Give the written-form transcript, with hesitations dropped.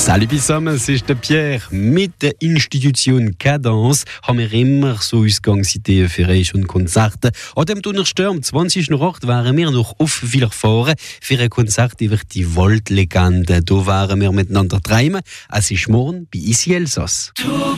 Salut zusammen, es ist der Pierre. Mit der Institution Cadence haben wir immer so Ausgangsideen für ein Konzerte. An dem Donnerstag am 20.08. waren wir noch auf Villers-Fahren für ein Konzert über die Waldlegende. Da waren wir miteinander träumen. Es ist morgen bei Isi Elsass.